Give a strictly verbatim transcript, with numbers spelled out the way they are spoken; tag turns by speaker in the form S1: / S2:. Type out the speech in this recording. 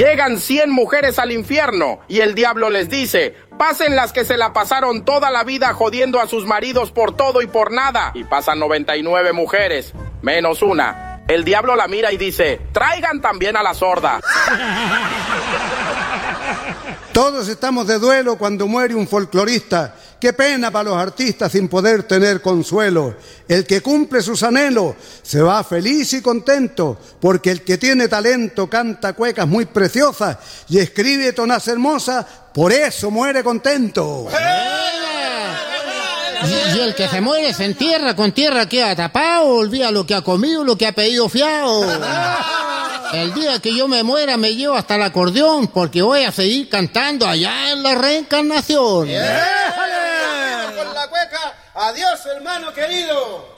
S1: Llegan cien mujeres al infierno y el diablo les dice: pasen las que se la pasaron toda la vida jodiendo a sus maridos por todo y por nada. Y pasan noventa y nueve mujeres, menos una. El diablo la mira y dice: traigan también a la sorda.
S2: Todos estamos de duelo cuando muere un folclorista. Qué pena para los artistas sin poder tener consuelo. El que cumple sus anhelos se va feliz y contento, porque el que tiene talento canta cuecas muy preciosas y escribe tonas hermosas, por eso muere contento.
S3: Y, y el que se muere se entierra, con tierra queda tapado, olvida lo que ha comido, lo que ha pedido fiado. El día que yo me muera me llevo hasta el acordeón, porque voy a seguir cantando allá en la reencarnación.
S4: ¡Yeah! Con la cueca, adiós hermano querido.